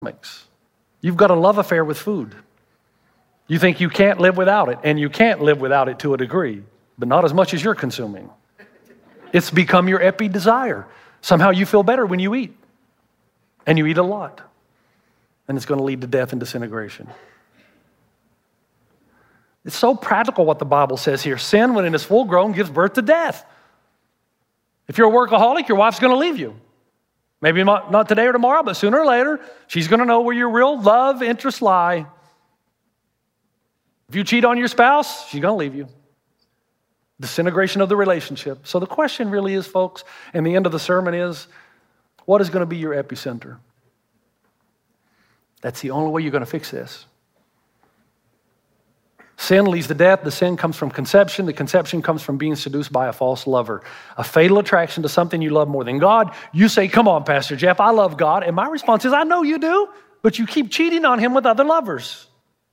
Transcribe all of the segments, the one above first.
makes. You've got a love affair with food. You think you can't live without it, and you can't live without it to a degree, but not as much as you're consuming. It's become your epi-desire. Somehow you feel better when you eat, and you eat a lot, and it's going to lead to death and disintegration. It's so practical what the Bible says here. Sin, when it is full grown, gives birth to death. If you're a workaholic, your wife's going to leave you. Maybe not today or tomorrow, but sooner or later, she's going to know where your real love interests lie. If you cheat on your spouse, she's going to leave you. Disintegration of the relationship. So the question really is, folks, and the end of the sermon is, what is going to be your epicenter? That's the only way you're going to fix this. Sin leads to death. The sin comes from conception. The conception comes from being seduced by a false lover. A fatal attraction to something you love more than God. You say, come on, Pastor Jeff, I love God. And my response is, I know you do, but you keep cheating on him with other lovers.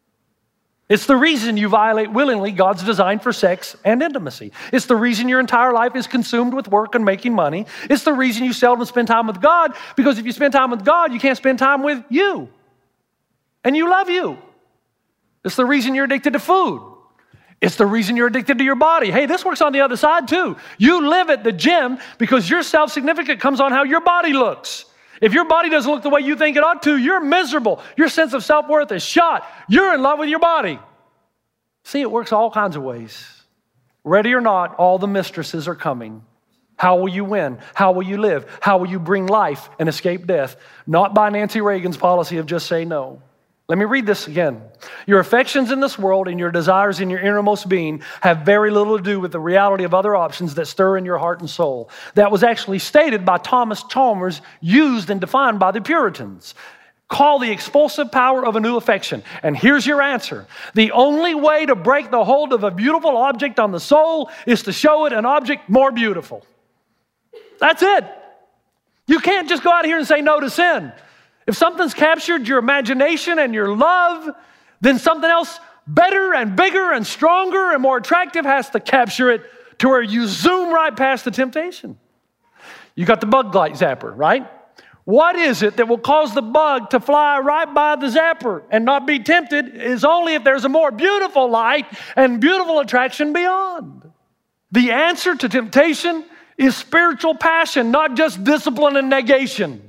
It's the reason you violate willingly God's design for sex and intimacy. It's the reason your entire life is consumed with work and making money. It's the reason you seldom spend time with God, because if you spend time with God, you can't spend time with you. And you love you. It's the reason you're addicted to food. It's the reason you're addicted to your body. Hey, this works on the other side too. You live at the gym because your self-significance comes on how your body looks. If your body doesn't look the way you think it ought to, you're miserable. Your sense of self-worth is shot. You're in love with your body. See, it works all kinds of ways. Ready or not, all the mistresses are coming. How will you win? How will you live? How will you bring life and escape death? Not by Nancy Reagan's policy of just say no. Let me read this again. Your affections in this world and your desires in your innermost being have very little to do with the reality of other options that stir in your heart and soul. That was actually stated by Thomas Chalmers, used and defined by the Puritans. Call the expulsive power of a new affection. And here's your answer. The only way to break the hold of a beautiful object on the soul is to show it an object more beautiful. That's it. You can't just go out here and say no to sin. If something's captured your imagination and your love, then something else better and bigger and stronger and more attractive has to capture it to where you zoom right past the temptation. You got the bug light zapper, right? What is it that will cause the bug to fly right by the zapper and not be tempted is only if there's a more beautiful light and beautiful attraction beyond. The answer to temptation is spiritual passion, not just discipline and negation.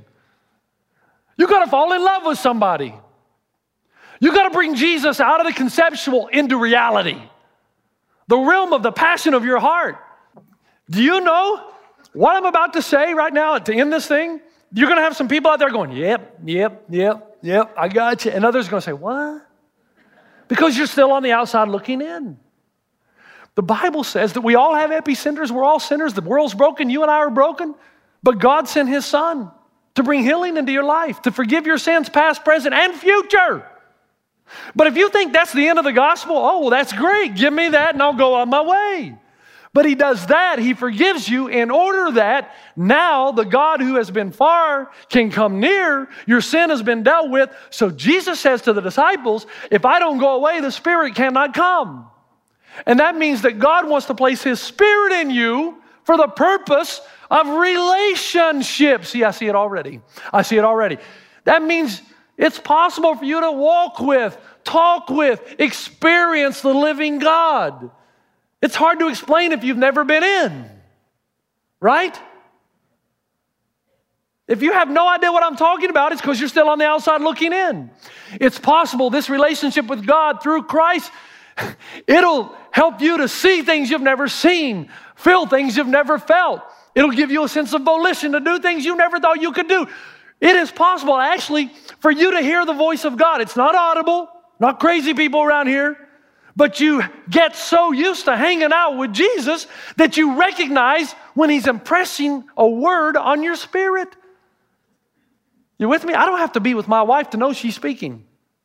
You got to fall in love with somebody. You got to bring Jesus out of the conceptual into reality, the realm of the passion of your heart. Do you know what I'm about to say right now to end this thing? You're going to have some people out there going, yep, I got you. And others are going to say, what? Because you're still on the outside looking in. The Bible says that we all have epicenters. We're all sinners. The world's broken. You and I are broken. But God sent his son to bring healing into your life, to forgive your sins past, present, and future. But if you think that's the end of the gospel, oh, well, that's great. Give me that and I'll go on my way. But he does that. He forgives you in order that now the God who has been far can come near. Your sin has been dealt with. So Jesus says to the disciples, if I don't go away, the Spirit cannot come. And that means that God wants to place his Spirit in you for the purpose of relationship. See, I see it already. That means it's possible for you to walk with, talk with, experience the living God. It's hard to explain if you've never been in, right? If you have no idea what I'm talking about, it's because you're still on the outside looking in. It's possible this relationship with God through Christ, it'll help you to see things you've never seen, feel things you've never felt. It'll give you a sense of volition to do things you never thought you could do. It is possible, actually, for you to hear the voice of God. It's not audible, not crazy people around here, but you get so used to hanging out with Jesus that you recognize when he's impressing a word on your spirit. You with me? I don't have to be with my wife to know she's speaking.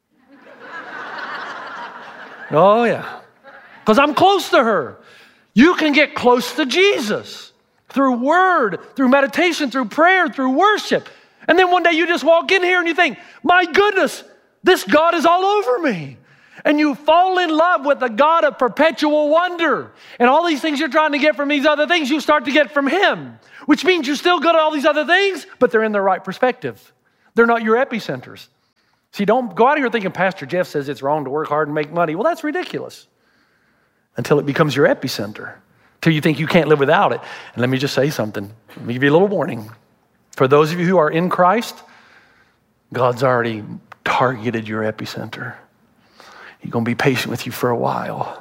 Oh, yeah. Because I'm close to her. You can get close to Jesus through word, through meditation, through prayer, through worship. And then one day you just walk in here and you think, my goodness, this God is all over me. And you fall in love with the God of perpetual wonder. And all these things you're trying to get from these other things, you start to get from him. Which means you still got all these other things, but they're in the right perspective. They're not your epicenters. See, don't go out here thinking Pastor Jeff says it's wrong to work hard and make money. Well, that's ridiculous. Until it becomes your epicenter. Till you think you can't live without it. And let me just say something. Let me give you a little warning. For those of you who are in Christ, God's already targeted your epicenter. He's going to be patient with you for a while.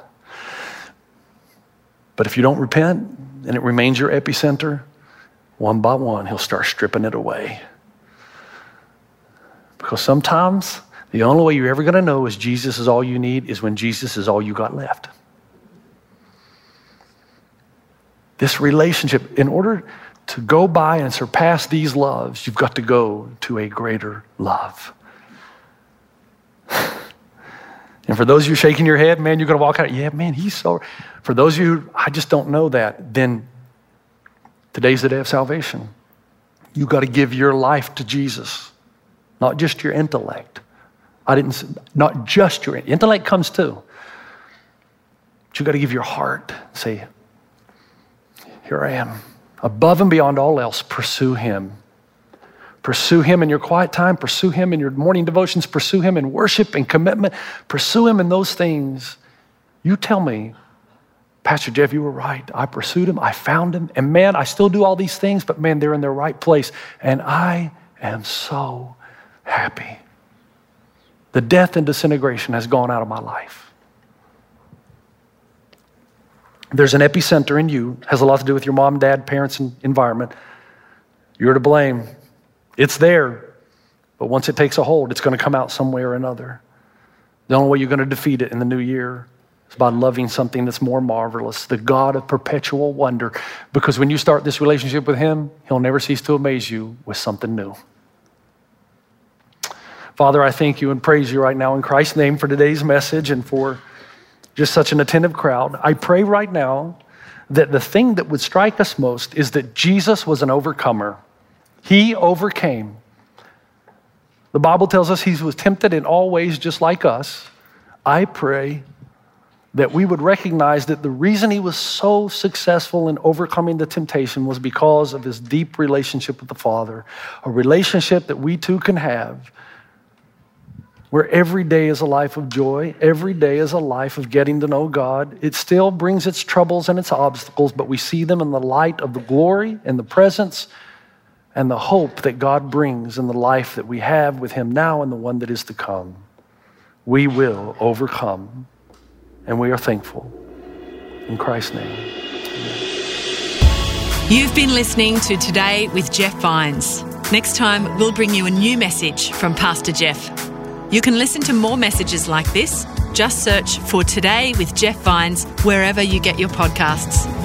But if you don't repent and it remains your epicenter, one by one, he'll start stripping it away. Because sometimes the only way you're ever going to know is Jesus is all you need is when Jesus is all you got left. This relationship, in order to go by and surpass these loves, you've got to go to a greater love. And for those of you shaking your head, man, you're going to walk out, yeah, man, he's so... For those of you who, I just don't know that, then today's the day of salvation. You've got to give your life to Jesus, not just your intellect. Not just your intellect comes too. But you've got to give your heart. Say, here I am. Above and beyond all else, pursue him. Pursue him in your quiet time. Pursue him in your morning devotions. Pursue him in worship and commitment. Pursue him in those things. You tell me, Pastor Jeff, you were right. I pursued him. I found him. And man, I still do all these things, but man, they're in their right place. And I am so happy. The death and disintegration has gone out of my life. There's an epicenter in you. It has a lot to do with your mom, dad, parents, and environment. You're to blame. It's there, but once it takes a hold, it's going to come out some way or another. The only way you're going to defeat it in the new year is by loving something that's more marvelous, the God of perpetual wonder. Because when you start this relationship with him, he'll never cease to amaze you with something new. Father, I thank you and praise you right now in Christ's name for today's message and for just such an attentive crowd. I pray right now that the thing that would strike us most is that Jesus was an overcomer. He overcame. The Bible tells us he was tempted in all ways just like us. I pray that we would recognize that the reason he was so successful in overcoming the temptation was because of his deep relationship with the Father, a relationship that we too can have, where every day is a life of joy, every day is a life of getting to know God. It still brings its troubles and its obstacles, but we see them in the light of the glory and the presence and the hope that God brings in the life that we have with him now and the one that is to come. We will overcome, and we are thankful. In Christ's name. Amen. You've been listening to Today with Jeff Vines. Next time, we'll bring you a new message from Pastor Jeff. You can listen to more messages like this. Just search for Today with Jeff Vines wherever you get your podcasts.